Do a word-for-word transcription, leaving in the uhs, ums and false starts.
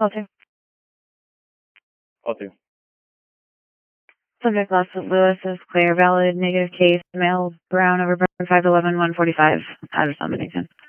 Call two. Call two. Subject Los Lewis is clear, valid, negative case, male, brown, over five eleven, one forty-five, address on Bennington.